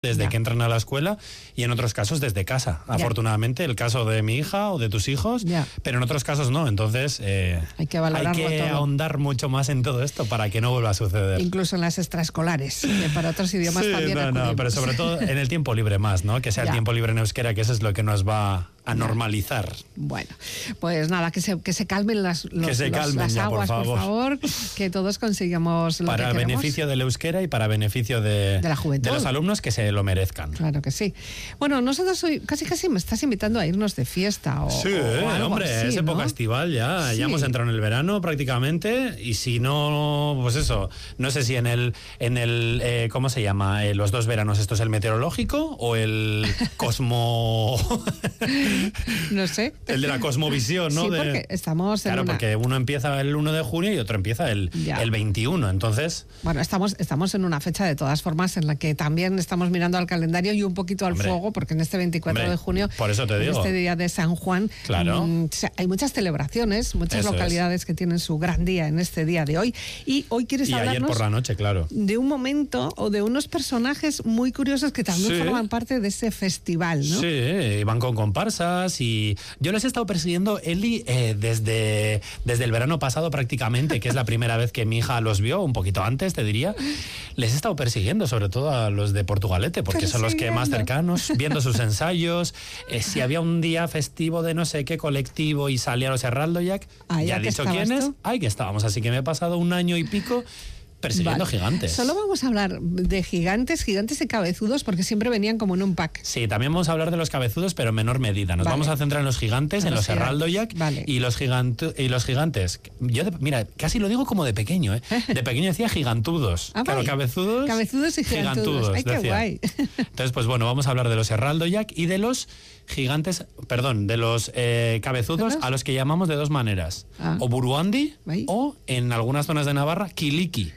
desde que entran a la escuela y en otros casos desde casa. Afortunadamente, el caso de mi hija o de tus hijos, pero en otros casos no. Entonces, hay que valorarlo todo. Ahondar mucho más en todo esto para que no vuelva a suceder. Incluso en las extraescolares, que para otros idiomas también acudimos. No, pero sobre todo en el tiempo libre más, ¿no? Que sea el tiempo libre en euskera, que eso es lo que nos va a normalizar. Bueno, pues nada, que se calmen las aguas, por favor, que todos consigamos lo para que queremos. Beneficio del euskera y para beneficio de la juventud, de los alumnos que se lo merezcan. Claro que sí. Bueno, nosotros hoy casi me estás invitando a irnos de fiesta o algo hombre, así, es época ¿no? estival ya hemos entrado en el verano prácticamente, y si no, pues eso, no sé si en el ¿cómo se llama? Los dos veranos, ¿esto es el meteorológico o el cosmo? No sé. El de la cosmovisión, ¿no? Sí, porque estamos en porque uno empieza el 1 de junio y otro empieza el 21, entonces... Bueno, estamos en una fecha de todas formas en la que también estamos mirando al calendario y un poquito al fuego, porque en este 24 de junio, por eso te digo, en este día de San Juan, hay muchas celebraciones, muchas localidades que tienen su gran día en este día de hoy. Y hoy quieres hablarnos ayer por la noche, de un momento o de unos personajes muy curiosos que también forman parte de ese festival, ¿no? Sí, van con comparsas y yo les he estado persiguiendo, Eli, desde el verano pasado prácticamente, que es la primera vez que mi hija los vio, un poquito antes, te diría. Les he estado persiguiendo, sobre todo a los de Portugalete, porque son los que más cercanos, viendo sus ensayos. Si había un día festivo de no sé qué colectivo y salía los Herraldoyak, ya he dicho quiénes, que estábamos, así que me he pasado un año y pico persiguiendo gigantes. Solo vamos a hablar de gigantes y cabezudos, porque siempre venían como en un pack. Sí, también vamos a hablar de los cabezudos, pero en menor medida. Nos vamos a centrar en los gigantes, en los Herraldoyak y los gigantes. Yo, mira, casi lo digo como de pequeño, ¿eh? De pequeño decía gigantudos. Claro, cabezudos y gigantudos. Ay, qué guay. Entonces, pues bueno, vamos a hablar de los Herraldoyak y de los gigantes, de los cabezudos, a los que llamamos de dos maneras. O Buruandi o, en algunas zonas de Navarra, Kiliki.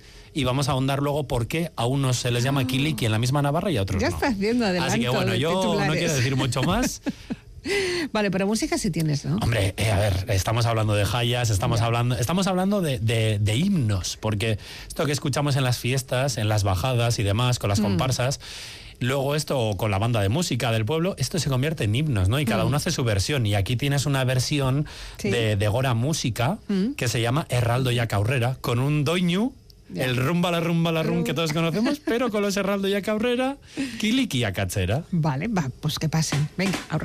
Y vamos a ahondar luego por qué a unos se les llama Kiliki en la misma Navarra y a otros no. Ya está haciendo adelanto. Así que bueno, yo titulares. no quiero decir mucho más. Vale, pero música sí tienes, ¿no? Hombre, a ver, estamos hablando de jayas, estamos hablando de himnos, porque esto que escuchamos en las fiestas, en las bajadas y demás, con las comparsas, luego esto con la banda de música del pueblo, esto se convierte en himnos, ¿no? Y cada uno hace su versión. Y aquí tienes una versión de Gora Música que se llama Herraldoyak Aurrera, con un doñu, el rumba la rum que todos conocemos, pero con los Herraldoyak Aurrera, Kiliki a Cachera. Vale, pues que pasen. Venga,